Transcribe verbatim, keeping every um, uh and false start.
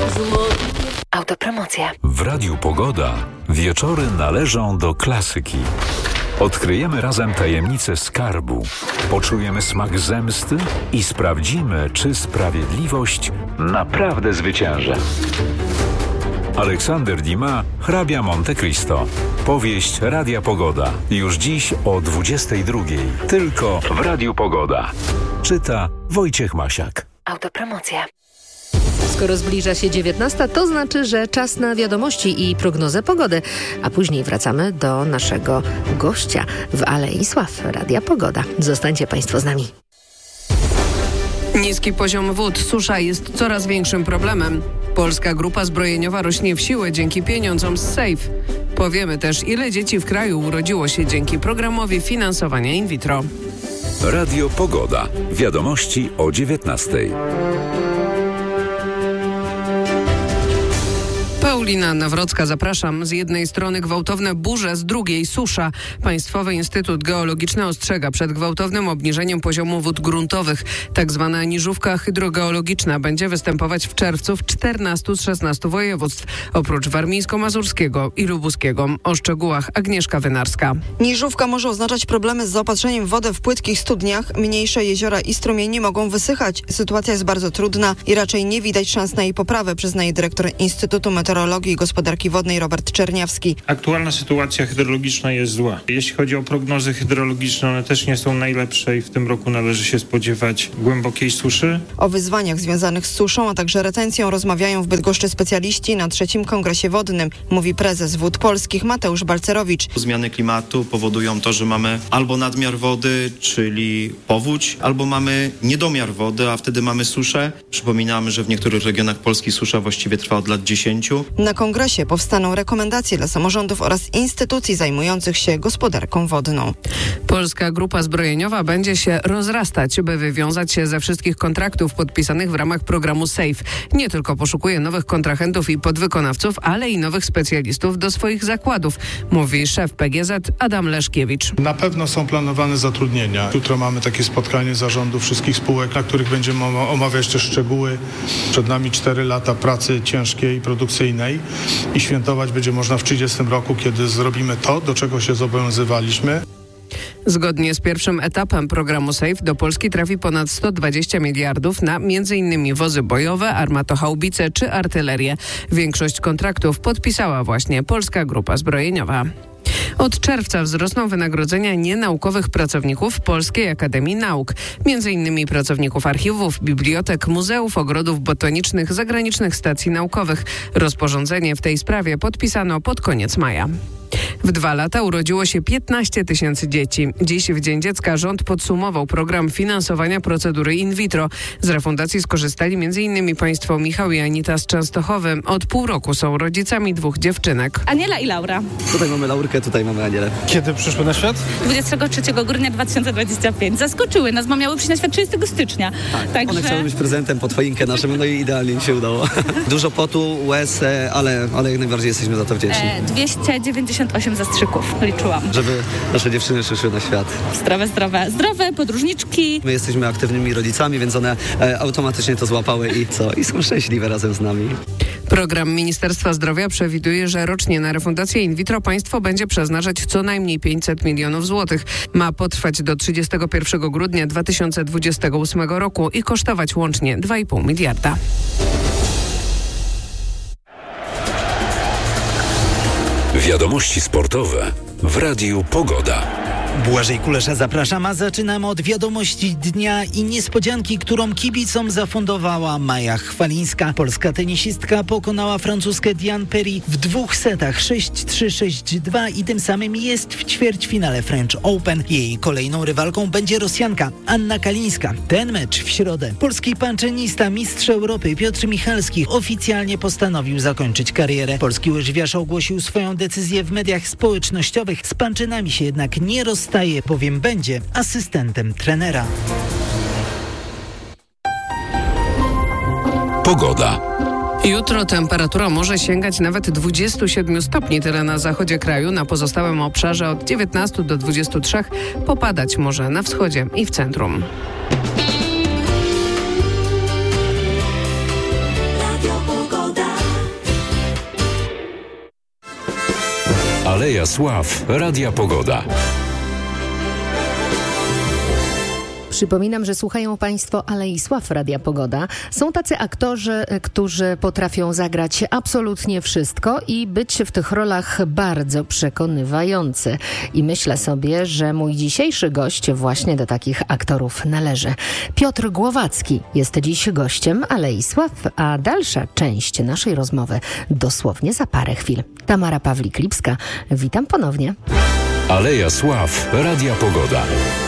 Autopromocja. W Radiu Pogoda wieczory należą do klasyki. Odkryjemy razem tajemnicę skarbu, poczujemy smak zemsty i sprawdzimy, czy sprawiedliwość naprawdę zwycięży. Aleksander Dumas, Hrabia Monte Cristo. Powieść Radia Pogoda. Już dziś o dwudziestej drugiej. Tylko w Radiu Pogoda. Czyta Wojciech Masiak. Autopromocja. Skoro zbliża się dziewiętnasta, to znaczy, że czas na wiadomości i prognozę pogody. A później wracamy do naszego gościa w Alei Sław Radia Pogoda. Zostańcie Państwo z nami. Niski poziom wód, susza jest coraz większym problemem. Polska Grupa Zbrojeniowa rośnie w siłę dzięki pieniądzom z SAFE. Powiemy też, ile dzieci w kraju urodziło się dzięki programowi finansowania in vitro. Radio Pogoda. Wiadomości o dziewiętnastej. Paulina Nawrocka, zapraszam. Z jednej strony gwałtowne burze, z drugiej susza. Państwowy Instytut Geologiczny ostrzega przed gwałtownym obniżeniem poziomu wód gruntowych. Tak zwana niżówka hydrogeologiczna będzie występować w czerwcu w czternastu z szesnastu województw, oprócz warmińsko-mazurskiego i lubuskiego. O szczegółach Agnieszka Wynarska. Niżówka może oznaczać problemy z zaopatrzeniem w wodę w płytkich studniach. Mniejsze jeziora i strumienie mogą wysychać. Sytuacja jest bardzo trudna i raczej nie widać szans na jej poprawę, przyznaje dyrektor Instytutu Meteorologii i Gospodarki Wodnej Robert Czerniawski. Aktualna sytuacja hydrologiczna jest zła. Jeśli chodzi o prognozy hydrologiczne, one też nie są najlepsze i w tym roku należy się spodziewać głębokiej suszy. O wyzwaniach związanych z suszą, a także retencją rozmawiają w Bydgoszczy specjaliści na trzecim Kongresie Wodnym, mówi prezes Wód Polskich Mateusz Balcerowicz. Zmiany klimatu powodują to, że mamy albo nadmiar wody, czyli powódź, albo mamy niedomiar wody, a wtedy mamy suszę. Przypominamy, że w niektórych regionach Polski susza właściwie trwa od lat dziesięciu. Na kongresie powstaną rekomendacje dla samorządów oraz instytucji zajmujących się gospodarką wodną. Polska Grupa Zbrojeniowa będzie się rozrastać, by wywiązać się ze wszystkich kontraktów podpisanych w ramach programu SAFE. Nie tylko poszukuje nowych kontrahentów i podwykonawców, ale i nowych specjalistów do swoich zakładów, mówi szef P G Z Adam Leszkiewicz. Na pewno są planowane zatrudnienia. Jutro mamy takie spotkanie zarządu wszystkich spółek, na których będziemy omawiać te szczegóły. Przed nami cztery lata pracy ciężkiej i produkcyjnej i świętować będzie można w trzydziestym roku, kiedy zrobimy to, do czego się zobowiązywaliśmy. Zgodnie z pierwszym etapem programu SAFE do Polski trafi ponad sto dwadzieścia miliardów na między innymi wozy bojowe, armatohaubice czy artylerię. Większość kontraktów podpisała właśnie Polska Grupa Zbrojeniowa. Od czerwca wzrosną wynagrodzenia nienaukowych pracowników Polskiej Akademii Nauk, między innymi pracowników archiwów, bibliotek, muzeów, ogrodów botanicznych, zagranicznych stacji naukowych. Rozporządzenie w tej sprawie podpisano pod koniec maja. W dwa lata urodziło się piętnaście tysięcy dzieci. Dziś w Dzień Dziecka rząd podsumował program finansowania procedury in vitro. Z refundacji skorzystali między innymi państwo Michał i Anita z Częstochowy. Od pół roku są rodzicami dwóch dziewczynek. Aniela i Laura. Tutaj mamy Laurkę, tutaj mamy Anielę. Kiedy przyszły na świat? dwudziestego trzeciego grudnia dwa tysiące dwudziestego piątego. Zaskoczyły nas, bo miały przyjść na świat trzydziestego stycznia. Tak, Także... one chciały być prezentem pod choinkę naszym, no i idealnie im się udało. Dużo potu, łez, ale, ale jak najbardziej jesteśmy za to wdzięczni. E, dwieście dziewięćdziesiąt osiem zastrzyków, liczyłam. Żeby nasze dziewczyny przyszły na świat. Zdrowe, zdrowe, zdrowe, podróżniczki. My jesteśmy aktywnymi rodzicami, więc one e, automatycznie to złapały i co? I są szczęśliwe razem z nami. Program Ministerstwa Zdrowia przewiduje, że rocznie na refundację in vitro państwo będzie przeznaczać co najmniej pięćset milionów złotych. Ma potrwać do trzydziestego pierwszego grudnia dwa tysiące dwudziestego ósmego roku i kosztować łącznie dwa i pół miliarda. Wiadomości sportowe w Radiu Pogoda. Błażej Kulesza, zapraszam, a zaczynamy od wiadomości dnia i niespodzianki, którą kibicom zafundowała Maja Chwalińska. Polska tenisistka pokonała francuskę Diane Paris w dwóch setach sześć trzy sześć dwa i tym samym jest w ćwierćfinale French Open. Jej kolejną rywalką będzie Rosjanka Anna Kalińska. Ten mecz w środę. Polski panczenista, mistrz Europy Piotr Michalski oficjalnie postanowił zakończyć karierę. Polski łyżwiarz ogłosił swoją decyzję w mediach społecznościowych. Z panczynami się jednak nie rozstaje. Staje, bowiem będzie asystentem trenera. Pogoda. Jutro temperatura może sięgać nawet dwudziestu siedmiu stopni, tyle na zachodzie kraju. Na pozostałym obszarze od dziewiętnastu do dwudziestu trzech popadać może na wschodzie i w centrum. Radio Pogoda. Aleja Sław Radia Pogoda. Przypominam, że słuchają Państwo Alei Sław Radia Pogoda. Są tacy aktorzy, którzy potrafią zagrać absolutnie wszystko i być w tych rolach bardzo przekonywający. I myślę sobie, że mój dzisiejszy gość właśnie do takich aktorów należy. Piotr Głowacki jest dziś gościem Alei Sław, a dalsza część naszej rozmowy dosłownie za parę chwil. Tamara Pawlik-Lipska, witam ponownie. Aleja Sław Radia Pogoda.